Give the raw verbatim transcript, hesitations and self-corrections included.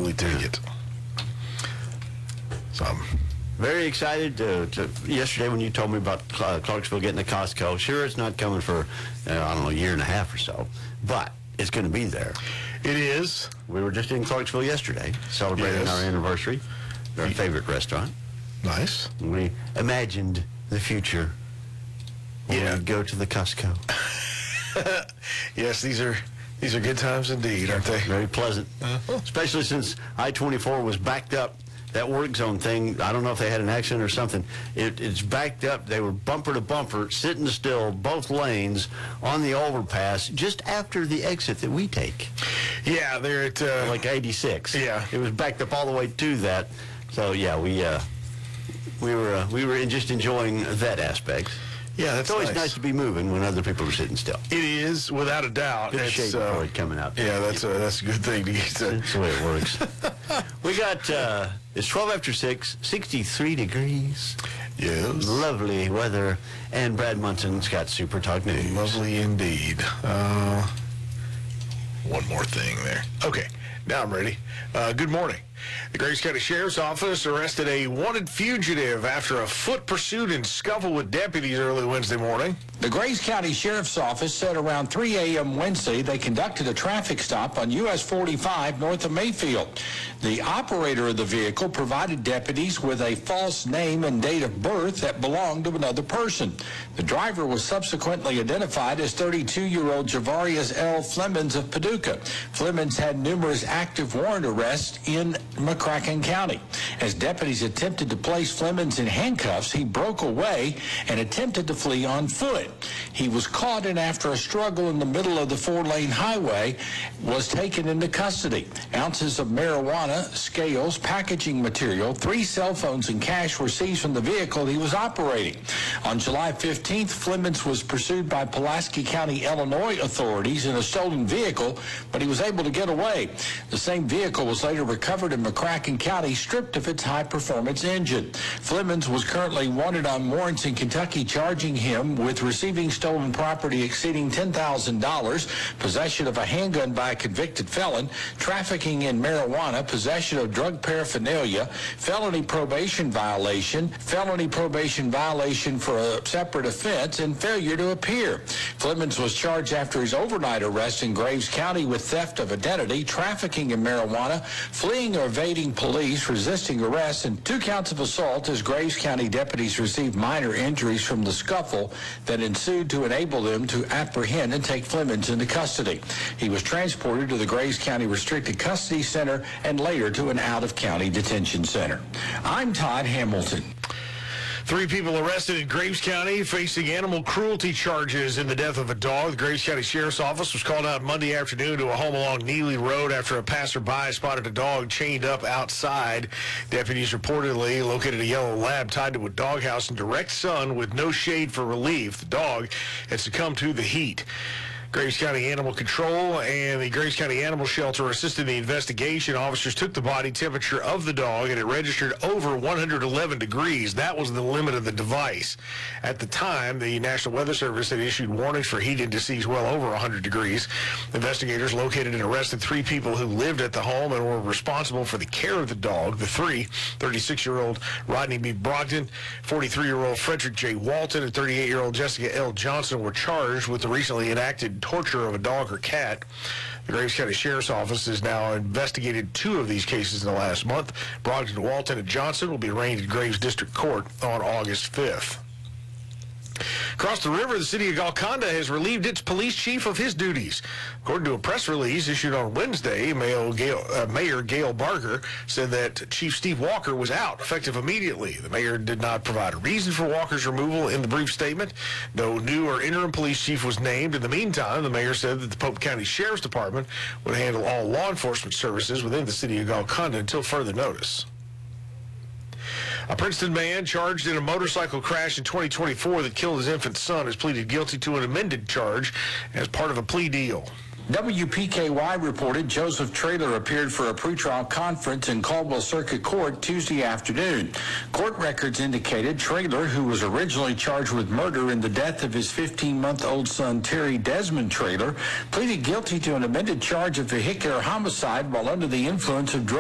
probably take it. So I'm very excited to, to yesterday when you told me about Clarksville getting the Costco. Sure, it's not coming for, uh, I don't know, a year and a half or so, but it's going to be there. It is. We were just in Clarksville yesterday, celebrating Yes. our anniversary, our favorite restaurant. Nice. We imagined the future when Yeah. we go to the Costco. Yes, these are these are good times indeed, aren't they? Very pleasant, Uh-huh. especially since I twenty-four was backed up. That work zone thing, I don't know if they had an accident or something. It, it's backed up. They were bumper to bumper, sitting still, both lanes, on the overpass, just after the exit that we take. Yeah, they're at... Uh, Like eighty-six. Yeah. It was backed up all the way to that. So, yeah, we uh, we were uh, we were just enjoying that aspect. yeah, that's It's always nice. nice to be moving when other people are sitting still. It is, without a doubt. Good It's, shape uh, before it coming out. Yeah, that's a, that's a good thing to get to. That's the way it works. We got, uh, it's twelve after six, sixty-three degrees. Yes. Lovely weather. And Brad Munson's got Super Talk News. Lovely indeed. Uh, one more thing there. Okay, now I'm ready. Uh, good morning. The Graves County Sheriff's Office arrested a wanted fugitive after a foot pursuit and scuffle with deputies early Wednesday morning. The Graves County Sheriff's Office said around three a.m. Wednesday they conducted a traffic stop on U S forty-five north of Mayfield. The operator of the vehicle provided deputies with a false name and date of birth that belonged to another person. The driver was subsequently identified as thirty-two-year-old Javarius L. Flemons of Paducah. Flemons had numerous active warrant arrests in McCracken County. As deputies attempted to place Flemons in handcuffs, he broke away and attempted to flee on foot. He was caught, and after a struggle in the middle of the four-lane highway, was taken into custody. Ounces of marijuana, scales, packaging material, three cell phones, and cash were seized from the vehicle he was operating. On July fifteenth, Flemons was pursued by Pulaski County, Illinois authorities in a stolen vehicle, but he was able to get away. The same vehicle was later recovered in McCracken County, stripped of its high-performance engine. Flemons was currently wanted on warrants in Kentucky, charging him with receiving stolen property exceeding ten thousand dollars, possession of a handgun by a convicted felon, trafficking in marijuana, possession of drug paraphernalia, felony probation violation, felony probation violation for a separate offense, and failure to appear. Flemons was charged after his overnight arrest in Graves County with theft of identity, trafficking in marijuana, fleeing or evading police, resisting arrest, and two counts of assault as Graves County deputies received minor injuries from the scuffle that ensued to enable them to apprehend and take Flemons into custody. He was transported to the Graves County Restricted Custody Center and later to an out-of-county detention center. I'm Todd Hamilton. Three people arrested in Graves County facing animal cruelty charges in the death of a dog. The Graves County Sheriff's Office was called out Monday afternoon to a home along Neely Road after a passerby spotted a dog chained up outside. Deputies reportedly located a yellow lab tied to a doghouse in direct sun with no shade for relief. The dog had succumbed to the heat. Graves County Animal Control and the Graves County Animal Shelter assisted the investigation. Officers took the body temperature of the dog, and it registered over one hundred eleven degrees. That was the limit of the device. At the time, the National Weather Service had issued warnings for heat indices well over one hundred degrees. Investigators located and arrested three people who lived at the home and were responsible for the care of the dog. The three, thirty-six-year-old Rodney B. Brogdon, forty-three-year-old Frederick J. Walton, and thirty-eight-year-old Jessica L. Johnson, were charged with the recently enacted torture of a dog or cat. The Graves County Sheriff's Office has now investigated two of these cases in the last month. Brogdon, Walton, and Johnson will be arraigned in Graves District Court on August fifth. Across the river, the city of Golconda has relieved its police chief of his duties. According to a press release issued on Wednesday, Mayor Gail, uh, Mayor Gail Barker said that Chief Steve Walker was out, effective immediately. The mayor did not provide a reason for Walker's removal in the brief statement. No new or interim police chief was named. In the meantime, the mayor said that the Pope County Sheriff's Department would handle all law enforcement services within the city of Golconda until further notice. A Princeton man charged in a motorcycle crash in twenty twenty-four that killed his infant son has pleaded guilty to an amended charge as part of a plea deal. W P K Y reported Joseph Traylor appeared for a pretrial conference in Caldwell Circuit Court Tuesday afternoon. Court records indicated Traylor, who was originally charged with murder in the death of his fifteen-month-old son Terry Desmond Traylor, pleaded guilty to an amended charge of vehicular homicide while under the influence of drugs.